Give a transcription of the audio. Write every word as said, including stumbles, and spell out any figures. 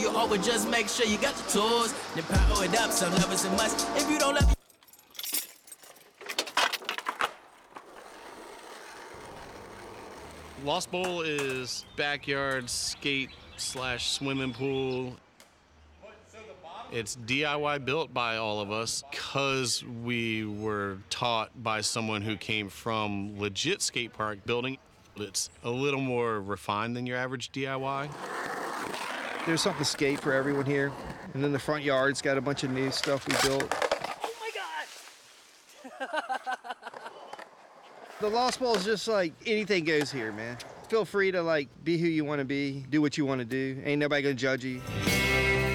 You always just make sure you got the tools. Then power it up, some love is a must. If you don't love Lost Bowl is backyard skate slash swimming pool. It's D I Y built by all of us because we were taught by someone who came from legit skate park building. It's a little more refined than your average D I Y. There's something to skate for everyone here. And then the front yard's got a bunch of new stuff we built. Oh my God! The Lost Bowl is just like anything goes here, man. Feel free to like be who you want to be, do what you want to do. Ain't nobody gonna judge you.